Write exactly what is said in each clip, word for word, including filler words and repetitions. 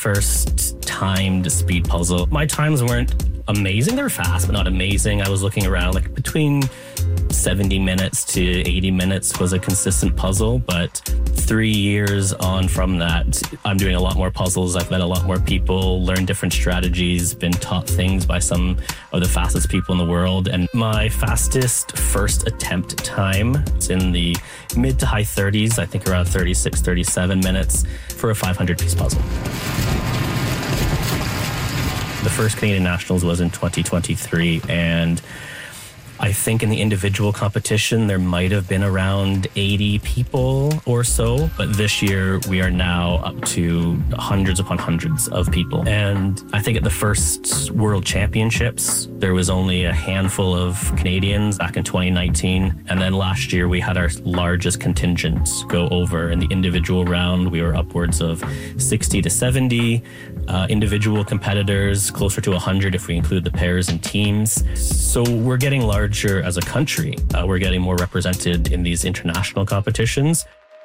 first timed speed puzzle, my times weren't amazing. They're fast, but not amazing. I was looking around like between seventy minutes to eighty minutes was a consistent puzzle, but three years on from that, I'm doing a lot more puzzles. I've met a lot more people, learned different strategies, been taught things by some of the fastest people in the world. And my fastest first attempt time is in the mid to high thirties, I think around thirty-six, thirty-seven minutes for a five hundred piece puzzle. The first Canadian Nationals was in twenty twenty-three, and I think in the individual competition, there might have been around eighty people or so. But this year, we are now up to hundreds upon hundreds of people. And I think at the first World Championships, there was only a handful of Canadians back in twenty nineteen. And then last year, we had our largest contingent go over. In the individual round, we were upwards of sixty to seventy uh, individual competitors, closer to one hundred if we include the pairs and teams. So we're getting large. As a country, uh, we're getting more represented in these international competitions.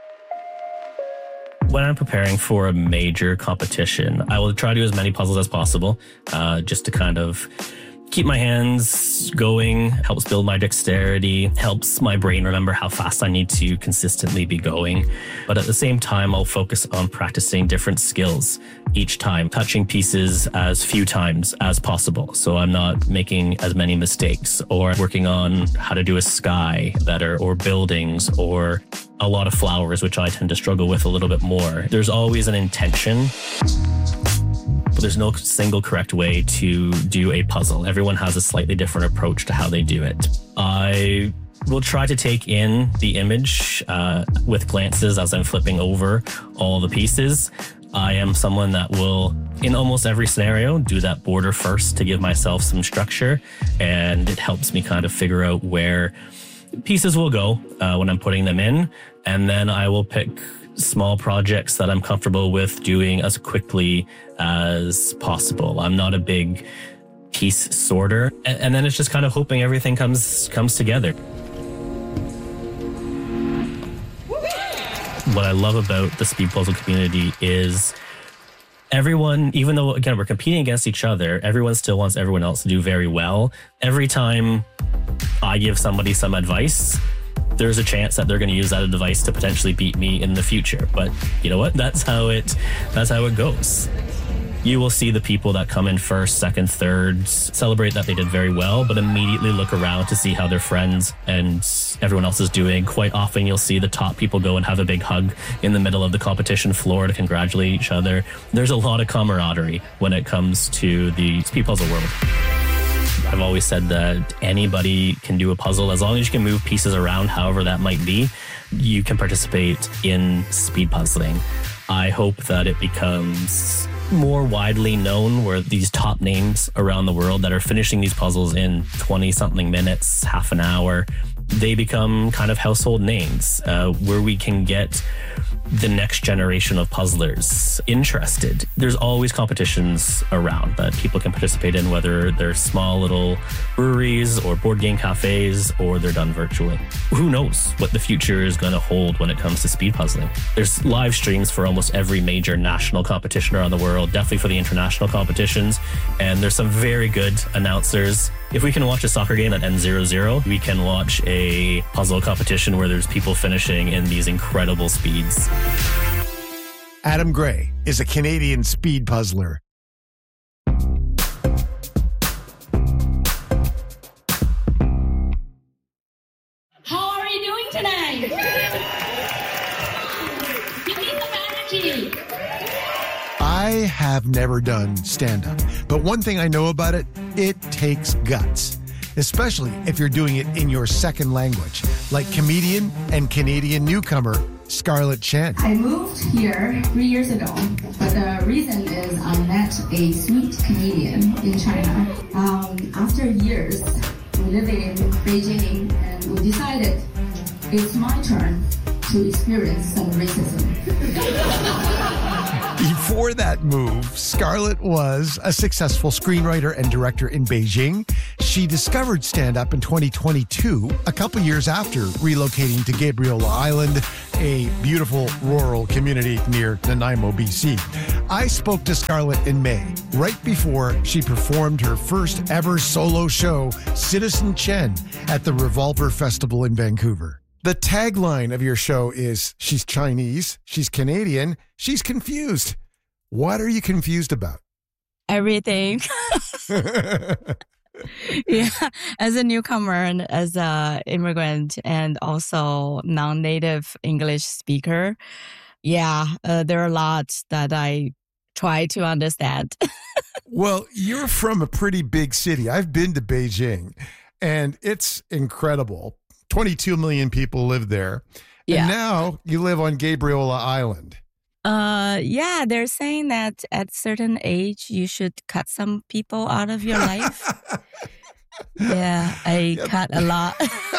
When I'm preparing for a major competition, I will try to do as many puzzles as possible, uh, just to kind of keep my hands going, helps build my dexterity, helps my brain remember how fast I need to consistently be going. But at the same time, I'll focus on practicing different skills each time, touching pieces as few times as possible. So I'm not making as many mistakes, or working on how to do a sky better, or buildings, or a lot of flowers, which I tend to struggle with a little bit more. There's always an intention. There's no single correct way to do a puzzle. Everyone has a slightly different approach to how they do it. I will try to take in the image uh, with glances as I'm flipping over all the pieces. I am someone that will, in almost every scenario, do that border first to give myself some structure, and it helps me kind of figure out where pieces will go uh, when I'm putting them in, and then I will pick small projects that I'm comfortable with doing as quickly as possible. I'm not a big piece sorter, and, and then it's just kind of hoping everything comes comes together. What I love about the speed puzzle community is everyone, even though, again, we're competing against each other, everyone still wants everyone else to do very well. Every time I give somebody some advice, there's a chance that they're going to use that advice to potentially beat me in the future. But you know what? That's how it, that's how it goes. You will see the people that come in first, second, third, celebrate that they did very well, but immediately look around to see how their friends and everyone else is doing. Quite often you'll see the top people go and have a big hug in the middle of the competition floor to congratulate each other. There's a lot of camaraderie when it comes to the speed puzzle world. I've always said that anybody can do a puzzle as long as you can move pieces around, however that might be. You can participate in speed puzzling. I hope that it becomes more widely known, where these top names around the world that are finishing these puzzles in twenty something minutes, half an hour, they become kind of household names, uh, where we can get the next generation of puzzlers interested. There's always competitions around that people can participate in, whether they're small little breweries or board game cafes, or they're done virtually. Who knows what the future is going to hold when it comes to speed puzzling. There's live streams for almost every major national competition around the world, definitely for the international competitions, and there's some very good announcers. If we can watch a soccer game that ends zero zero, we can watch a puzzle competition where there's people finishing in these incredible speeds. Adam Gray is a Canadian speed puzzler. How are you doing tonight? You need some energy. I have never done stand-up, but one thing I know about it, it takes guts, especially if you're doing it in your second language, like comedian and Canadian newcomer Scarlett Chen. I moved here three years ago, but the reason is I met a sweet Canadian in China. Um, after years living in Beijing, and we decided it's my turn to experience some racism. Before before that move, Scarlett was a successful screenwriter and director in Beijing. She discovered stand-up in twenty twenty-two, a couple years after relocating to Gabriola Island, a beautiful rural community near Nanaimo, B C. I spoke to Scarlett in May, right before she performed her first ever solo show, Citizen Chen, at the Revolver Festival in Vancouver. The tagline of your show is, she's Chinese, she's Canadian, she's confused. What are you confused about? Everything. Yeah, as a newcomer and as a immigrant and also non-native English speaker, yeah, uh, there are a lot that I try to understand. Well, you're from a pretty big city. I've been to Beijing, and it's incredible. twenty-two million people live there. Yeah. And now you live on Gabriola Island. Uh, yeah, they're saying that at certain age, you should cut some people out of your life. Yeah, I yep. cut a lot.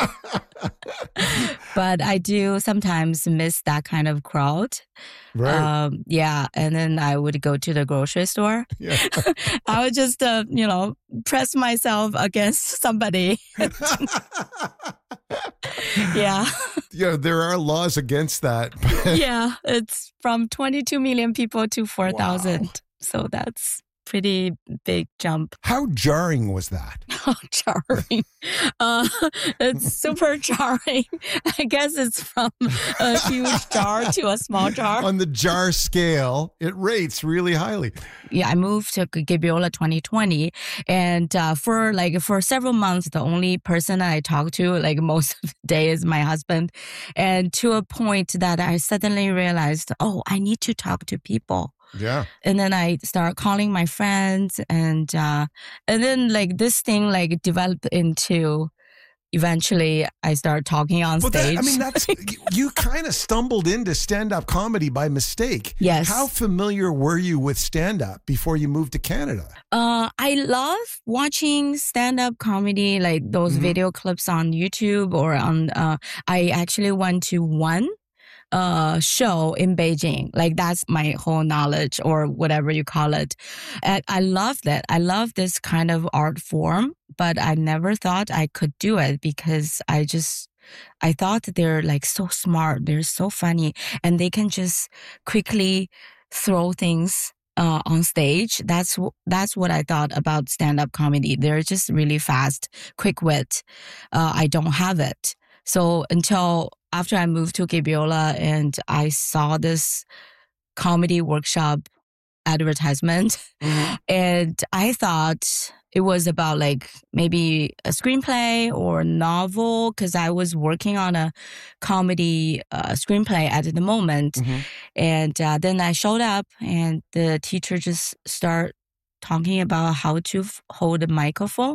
But I do sometimes miss that kind of crowd. Right. Um, yeah, and then I would go to the grocery store. Yeah. I would just, uh, you know, press myself against somebody. Yeah. Yeah, there are laws against that. Yeah, it's from twenty-two million people to four thousand. Wow. So that's pretty big jump. How jarring was that? Oh, jarring. Uh, it's super jarring. I guess it's from a huge jar to a small jar. On the jar scale, it rates really highly. Yeah, I moved to Gabriola twenty twenty. And uh, for like for several months, the only person that I talk to like most of the day is my husband. And to a point that I suddenly realized, oh, I need to talk to people. Yeah. And then I start calling my friends and, uh, and then like this thing like developed into, eventually I start talking on well, stage. That, I mean, that's, you kind of stumbled into stand-up comedy by mistake. Yes. How familiar were you with stand-up before you moved to Canada? Uh, I love watching stand-up comedy, like those mm-hmm. video clips on YouTube or on, uh, I actually went to one uh show in Beijing. Like that's my whole knowledge or whatever you call it. And I love that. I love this kind of art form, but I never thought I could do it because I just, I thought they're like so smart. They're so funny and they can just quickly throw things Uh, on stage. That's that's what I thought about stand-up comedy. They're just really fast, quick wit. Uh, I don't have it. So until after I moved to Gabriola and I saw this comedy workshop advertisement, mm-hmm. and I thought it was about like maybe a screenplay or a novel because I was working on a comedy uh, screenplay at the moment. Mm-hmm. And uh, then I showed up and the teacher just started talking about how to f- hold a microphone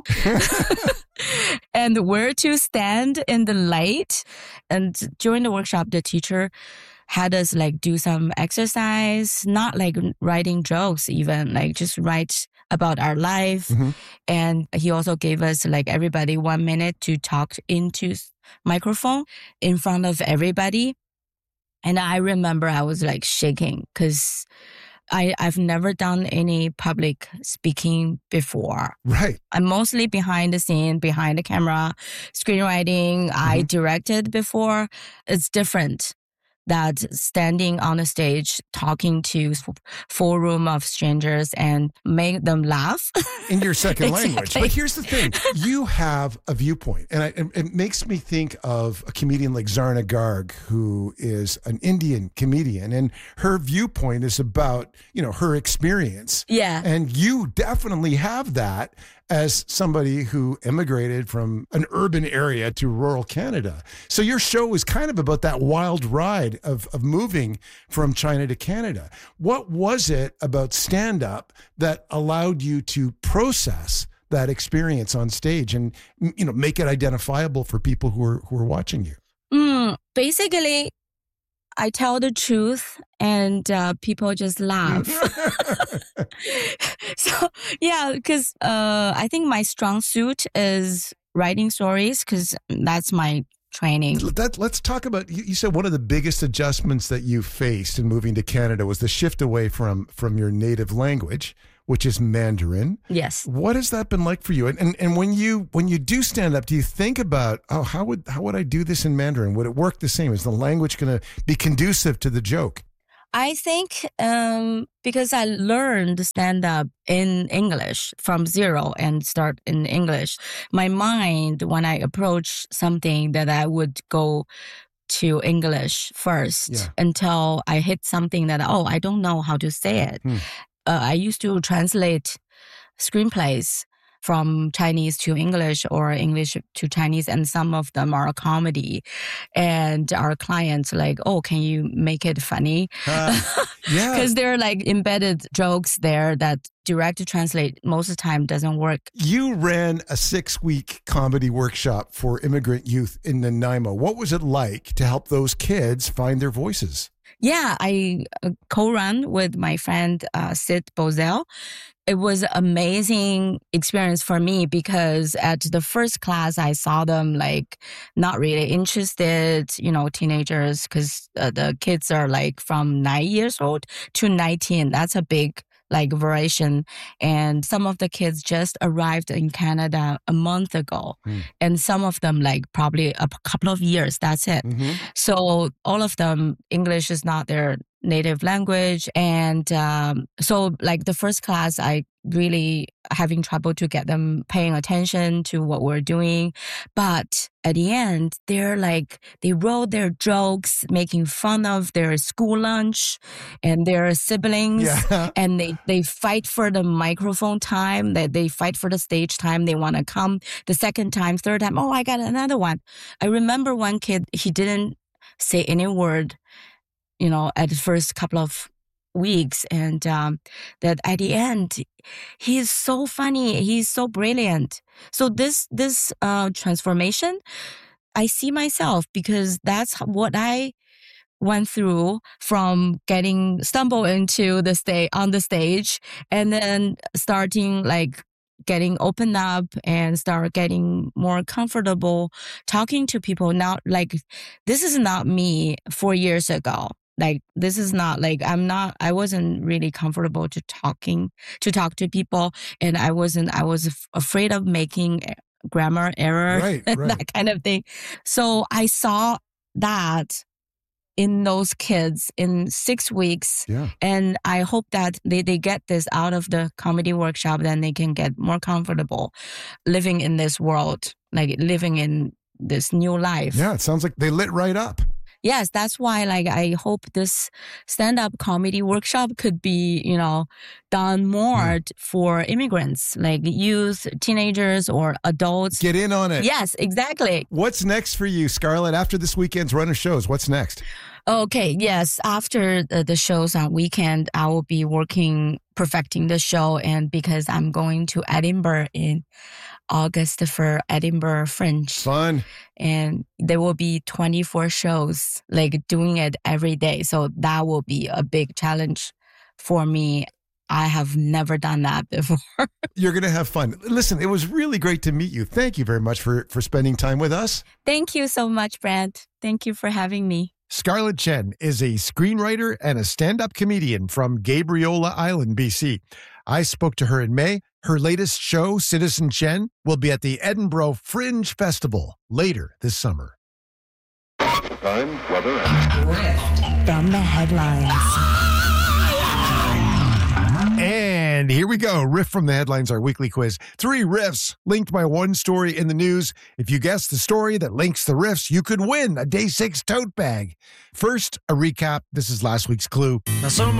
and where to stand in the light. And during the workshop, the teacher had us like do some exercise, not like writing jokes even, like just write about our life. Mm-hmm. And he also gave us like everybody one minute to talk into microphone in front of everybody. And I remember I was like shaking because I, I've never done any public speaking before. Right. I'm mostly behind the scene, behind the camera, screenwriting. Mm-hmm. I directed before. It's different that standing on the stage, talking to full room of strangers and make them laugh. In your second Exactly. language. But here's the thing. You have a viewpoint. And I, it makes me think of a comedian like Zarna Garg, who is an Indian comedian. And her viewpoint is about, you know, her experience. Yeah. And you definitely have that as somebody who immigrated from an urban area to rural Canada. So your show is kind of about that wild ride of, of moving from China to Canada. What was it about stand-up that allowed you to process that experience on stage and, you know, make it identifiable for people who are, who are watching you? Mm, basically, I tell the truth and uh, people just laugh. So, yeah, because uh, I think my strong suit is writing stories because that's my training. That, let's talk about, you, you said one of the biggest adjustments that you faced in moving to Canada was the shift away from, from your native language, which is Mandarin. Yes. What has that been like for you? And, and and when you when you do stand up, do you think about, oh, how would how would I do this in Mandarin? Would it work the same? Is the language going to be conducive to the joke? I think um, because I learned stand up in English from zero and start in English, my mind, when I approach something, that I would go to English first Yeah. until I hit something that, oh, I don't know how to say it. Hmm. Uh, I used to translate screenplays from Chinese to English or English to Chinese, and some of them are comedy. And our clients like, oh, can you make it funny? Uh, yeah. Because there are like embedded jokes there that direct to translate most of the time doesn't work. You ran a six-week comedy workshop for immigrant youth in Nanaimo. What was it like to help those kids find their voices? Yeah, I uh, co-run with my friend uh, Sid Bozel. It was an amazing experience for me because at the first class, I saw them like not really interested, you know, teenagers, because uh, the kids are like from nine years old to nineteen. That's a big like variation. And some of the kids just arrived in Canada a month ago. Mm. And some of them like probably a couple of years. That's it. Mm-hmm. So all of them, English is not their native language. And um, so like the first class, I really having trouble to get them paying attention to what we're doing. But at the end, they're like, they wrote their jokes, making fun of their school lunch and their siblings. Yeah. And they, they fight for the microphone time, that they fight for the stage time. They want to come the second time, third time. Oh, I got another one. I remember one kid, he didn't say any word, you know, at the first couple of weeks. And um, that at the end, he's so funny. He's so brilliant. So this, this uh, transformation, I see myself because that's what I went through from getting stumbled into the stage on the stage and then starting like getting opened up and start getting more comfortable talking to people. Now, like, this is not me four years ago. Like, this is not like, I'm not, I wasn't really comfortable to talking, to talk to people. And I wasn't, I was af- afraid of making grammar error, right, right. that kind of thing. So I saw that in those kids in six weeks. Yeah. And I hope that they, they get this out of the comedy workshop, then they can get more comfortable living in this world, like living in this new life. Yeah, it sounds like they lit right up. Yes, that's why like I hope this stand-up comedy workshop could be, you know, done more mm. for immigrants, like youth, teenagers, or adults. Get in on it. Yes, exactly. What's next for you, Scarlett? After this weekend's run of shows, what's next? Okay, yes. After the, the shows on weekend, I will be working, perfecting the show. And because I'm going to Edinburgh in August for Edinburgh Fringe. Fun. And there will be twenty-four shows, like doing it every day. So that will be a big challenge for me. I have never done that before. You're going to have fun. Listen, it was really great to meet you. Thank you very much for, for spending time with us. Thank you so much, Brent. Thank you for having me. Scarlett Chen is a screenwriter and a stand-up comedian from Gabriola Island, B C. I spoke to her in May. Her latest show, Citizen Chen, will be at the Edinburgh Fringe Festival later this summer. Time, weather, and From the headlines. And here we go. Riff from the Headlines, our weekly quiz. Three riffs linked by one story in the news. If you guess the story that links the riffs, you could win a day six tote bag. First, a recap. This is last week's clue. Now, some